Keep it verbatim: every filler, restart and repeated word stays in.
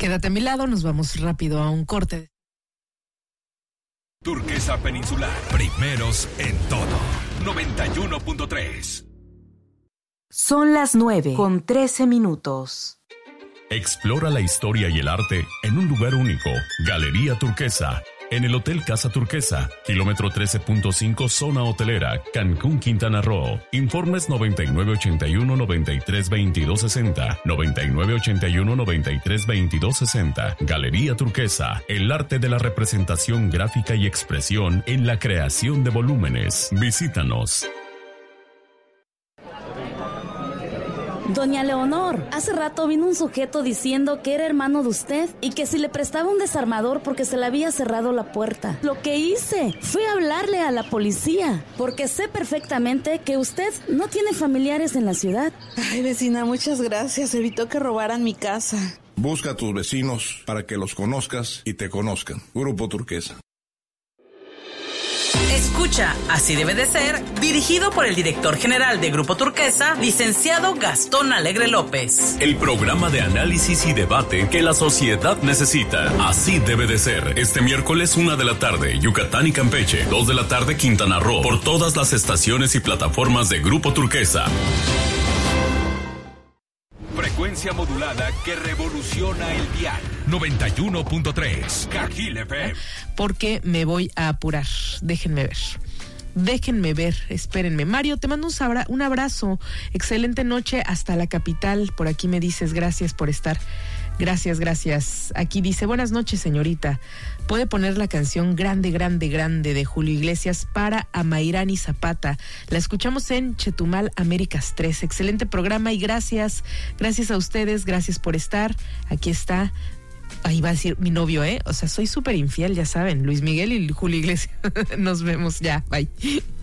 Quédate a mi lado, nos vamos rápido a un corte. Turquesa Peninsular, primeros en todo. noventa y uno punto tres. Son las nueve con trece minutos. Explora la historia y el arte en un lugar único. Galería Turquesa. En el Hotel Casa Turquesa, kilómetro trece punto cinco, zona hotelera, Cancún, Quintana Roo. Informes noventa y nueve ochenta y uno noventa y tres veintidós sesenta, noventa y nueve ochenta y uno noventa y tres veintidós sesenta. Galería Turquesa, el arte de la representación gráfica y expresión en la creación de volúmenes. Visítanos. Doña Leonor, hace rato vino un sujeto diciendo que era hermano de usted y que si le prestaba un desarmador porque se le había cerrado la puerta. Lo que hice fue hablarle a la policía, porque sé perfectamente que usted no tiene familiares en la ciudad. Ay, vecina, muchas gracias. Evitó que robaran mi casa. Busca a tus vecinos para que los conozcas y te conozcan. Grupo Turquesa. Escucha, Así debe de ser, dirigido por el director general de Grupo Turquesa, licenciado Gastón Alegre López. El programa de análisis y debate que la sociedad necesita. Así debe de ser. Este miércoles, una de la tarde, Yucatán y Campeche. Dos de la tarde, Quintana Roo. Por todas las estaciones y plataformas de Grupo Turquesa. Frecuencia modulada que revoluciona el dial. noventa y uno punto tres. Cajil F M. Porque me voy a apurar. Déjenme ver. Déjenme ver, espérenme. Mario, te mando un, sabra, un abrazo. Excelente noche hasta la capital. Por aquí me dices, gracias por estar. Gracias, gracias. Aquí dice, buenas noches, señorita. ¿Puede poner la canción Grande, Grande, Grande de Julio Iglesias para Amairani Zapata? La escuchamos en Chetumal, Américas tres. Excelente programa y gracias. Gracias a ustedes, gracias por estar. Aquí está. Ahí va a decir mi novio, ¿eh? O sea, soy súper infiel, ya saben. Luis Miguel y Julio Iglesias. Nos vemos ya. Bye.